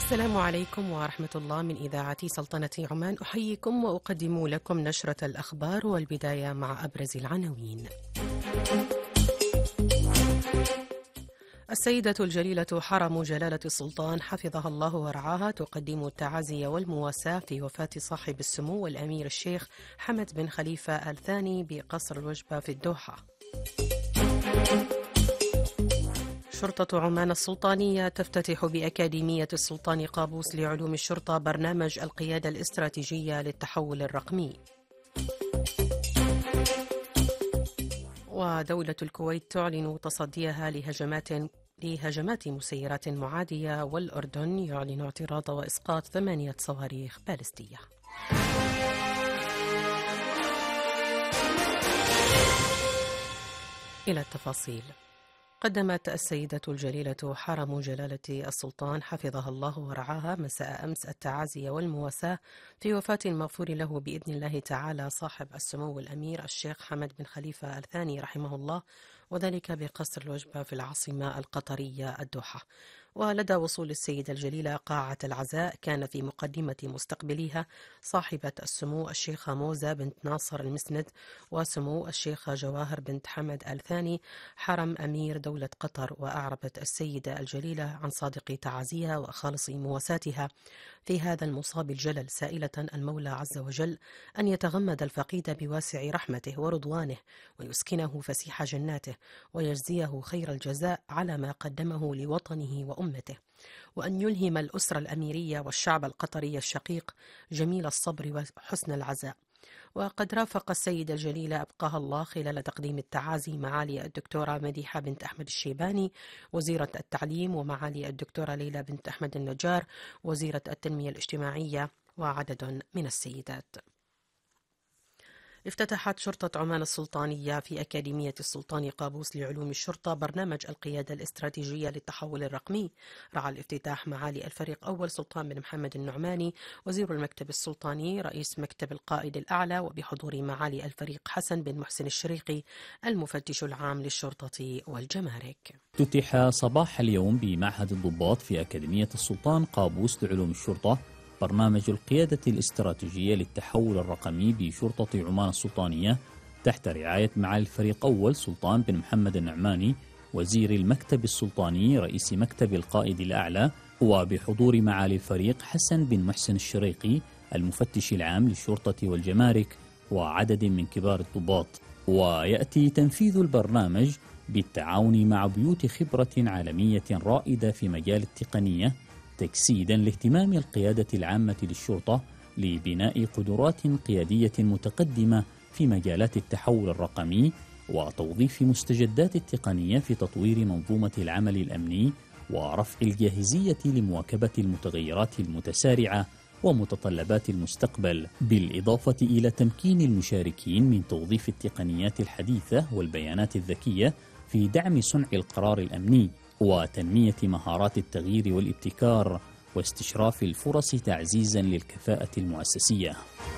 السلام عليكم ورحمة الله من إذاعة سلطنة عمان. أحييكم وأقدم لكم نشرة الأخبار، والبداية مع أبرز العناوين. السيدة الجليلة حرم جلالة السلطان حفظها الله ورعاها تقدم التعازي والمواساة في وفاة صاحب السمو والأمير الشيخ حمد بن خليفة الثاني بقصر الوجبة في الدوحة. شرطة عمان السلطانية تفتتح بأكاديمية السلطان قابوس لعلوم الشرطة برنامج القيادة الاستراتيجية للتحول الرقمي. ودولة الكويت تعلن تصديها لهجمات مسيرات معادية، والأردن يعلن اعتراض وإسقاط 8 صواريخ باليستية. إلى التفاصيل. قدمت السيدة الجليلة حرم جلالة السلطان حفظها الله ورعاها مساء أمس التعازي والمواساة في وفاة المغفور له بإذن الله تعالى صاحب السمو الأمير الشيخ حمد بن خليفة الثاني رحمه الله، وذلك بقصر الوجبة في العاصمة القطرية الدوحة. ولدى وصول السيدة الجليلة قاعة العزاء كان في مقدمة مستقبليها صاحبة السمو الشيخة موزة بنت ناصر المسند وسمو الشيخة جواهر بنت حمد الثاني حرم أمير دولة قطر. وأعربت السيدة الجليلة عن صادق تعازيها وخالص مواساتها في هذا المصاب الجلل، سائلة المولى عز وجل أن يتغمد الفقيد بواسع رحمته ورضوانه، ويسكنه فسيح جناته، ويجزيه خير الجزاء على ما قدمه لوطنه وأمته، وأن يلهم الأسرة الأميرية والشعب القطري الشقيق جميل الصبر وحسن العزاء. وقد رافق السيدة الجليلة أبقاها الله خلال تقديم التعازي معالي الدكتورة مديحة بنت أحمد الشيباني وزيرة التعليم، ومعالي الدكتورة ليلى بنت أحمد النجار وزيرة التنمية الاجتماعية، وعدد من السيدات. افتتحت شرطة عمان السلطانية في أكاديمية السلطان قابوس لعلوم الشرطة برنامج القيادة الاستراتيجية للتحول الرقمي. رعى الافتتاح معالي الفريق أول سلطان بن محمد النعماني وزير المكتب السلطاني رئيس مكتب القائد الأعلى، وبحضور معالي الفريق حسن بن محسن الشريقي المفتش العام للشرطة والجمارك. افتتح صباح اليوم بمعهد الضباط في أكاديمية السلطان قابوس لعلوم الشرطة برنامج القيادة الاستراتيجية للتحول الرقمي بشرطة عمان السلطانية تحت رعاية معالي الفريق أول سلطان بن محمد النعماني وزير المكتب السلطاني رئيس مكتب القائد الأعلى، وبحضور معالي الفريق حسن بن محسن الشريقي المفتش العام للشرطة والجمارك وعدد من كبار الضباط. ويأتي تنفيذ البرنامج بالتعاون مع بيوت خبرة عالمية رائدة في مجال التقنية، تجسيدا لاهتمام القيادة العامة للشرطة لبناء قدرات قيادية متقدمة في مجالات التحول الرقمي، وتوظيف مستجدات التقنية في تطوير منظومة العمل الأمني ورفع الجاهزية لمواكبة المتغيرات المتسارعة ومتطلبات المستقبل، بالإضافة إلى تمكين المشاركين من توظيف التقنيات الحديثة والبيانات الذكية في دعم صنع القرار الأمني وتنمية مهارات التغيير والابتكار واستشراف الفرص تعزيزا للكفاءة المؤسسية.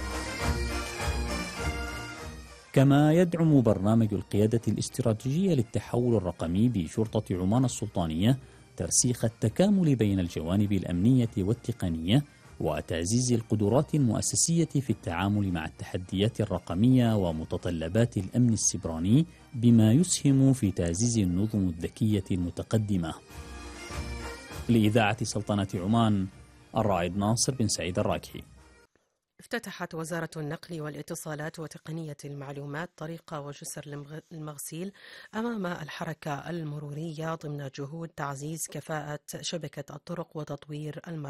كما يدعم برنامج القيادة الاستراتيجية للتحول الرقمي بشرطة عمان السلطانية ترسيخ التكامل بين الجوانب الأمنية والتقنية وتعزيز القدرات المؤسسية في التعامل مع التحديات الرقمية ومتطلبات الأمن السيبراني، بما يسهم في تعزيز النظم الذكية المتقدمة. لإذاعة سلطنة عمان، الرائد ناصر بن سعيد الراكحي. افتتحت وزارة النقل والاتصالات وتقنية المعلومات طريق وجسر المغسيل أمام الحركة المرورية ضمن جهود تعزيز كفاءة شبكة الطرق وتطوير المرافق